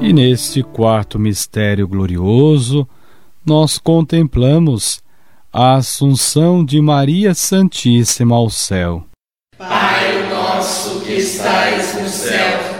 E neste quarto mistério glorioso, nós contemplamos a Assunção de Maria Santíssima ao céu. Pai nosso que estais no céu,